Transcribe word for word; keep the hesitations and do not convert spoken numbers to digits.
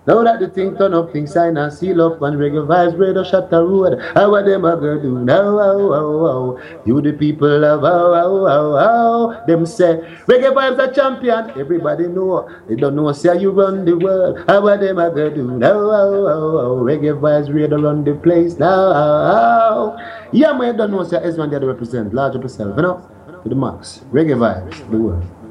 Now that the thing turn up, things sign and seal up, and reggae vibes, brother, shut the road. How what them a go do now? Oh, oh, oh. You the people love, oh, oh, oh, oh. Them say, reggae vibes are champion. Everybody know. They don't know, say you run the world. How what them a go do now? Oh, oh, oh. Reggae vibes, radio run the place now. Oh, oh. Yeah, man, you don't know, say S one there to represent. Large up yourself, you know? To the max. Reggae vibes, the world.